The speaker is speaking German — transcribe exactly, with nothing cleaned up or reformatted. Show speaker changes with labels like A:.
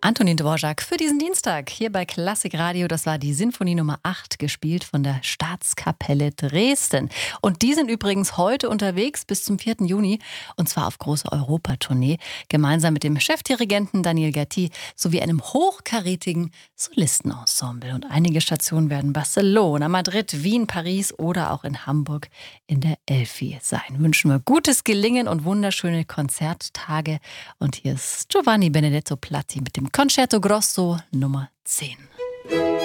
A: Antonin Dvorak für diesen Dienstag hier bei Klassik Radio. Das war die Sinfonie Nummer acht, gespielt von der Staatskapelle Dresden. Und die sind übrigens heute unterwegs bis zum vierten Juni und zwar auf große Europatournee, gemeinsam mit dem Chefdirigenten Daniel Gatti sowie einem hochkarätigen Solistenensemble. Und einige Stationen werden Barcelona, Madrid, Wien, Paris oder auch in Hamburg in der Elfi sein. Wünschen wir gutes Gelingen und wunderschöne Konzerttage. Und hier ist Giovanni Benedetto Platti mit dem Concerto Grosso Nummer zehn.